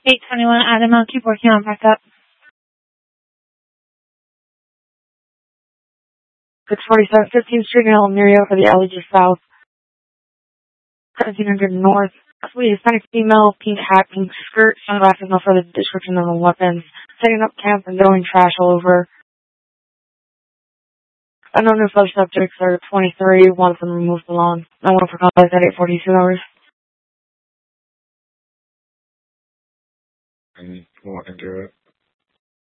821 Adam, I'll keep working on backup. 647 15th Street in El Mirio for the alley just south. 1700 North. Sweet Hispanic female, pink hat, pink skirt, sunglasses, no further description of the weapons. Setting up camp and throwing trash all over. Unknown new flesh subjects are 23, one of them removed the lawn. I went for contact at 8:42 hours. And we'll enter it.